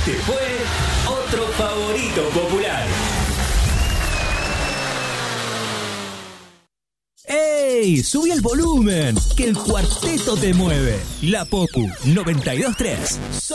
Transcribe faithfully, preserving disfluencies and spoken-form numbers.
Este fue otro favorito popular. ¡Ey! ¡Subí el volumen! Que el cuarteto te mueve. La Popu noventa y dos punto tres.